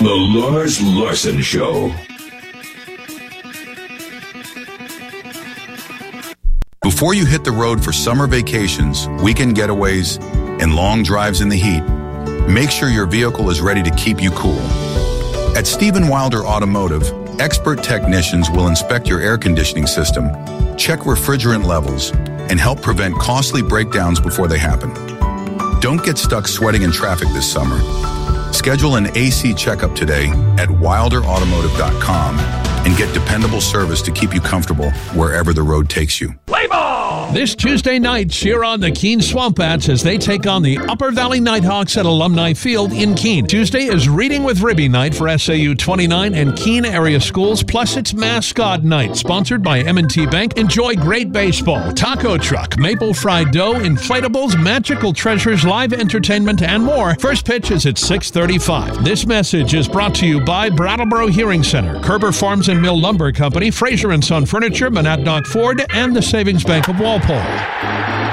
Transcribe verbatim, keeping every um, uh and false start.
The Lars Larson Show. Before you hit the road for summer vacations, weekend getaways, and long drives in the heat, make sure your vehicle is ready to keep you cool. At Stephen Wilder Automotive, expert technicians will inspect your air conditioning system, check refrigerant levels, and help prevent costly breakdowns before they happen. Don't get stuck sweating in traffic this summer. Schedule an A C checkup today at wilder automotive dot com and get dependable service to keep you comfortable wherever the road takes you. Play ball! This Tuesday night, cheer on the Keene Swamp Bats as they take on the Upper Valley Nighthawks at Alumni Field in Keene. Tuesday is Reading with Ribby night for S A U twenty-nine and Keene area schools, plus it's Mascot Night, sponsored by M and T Bank. Enjoy great baseball, taco truck, maple fried dough, inflatables, magical treasures, live entertainment, and more. First pitch is at six thirty-five. This message is brought to you by Brattleboro Hearing Center, Kerber Farms and Mill Lumber Company, Fraser and Son Furniture, Monadnock Ford, and the Savings Bank of Walpole.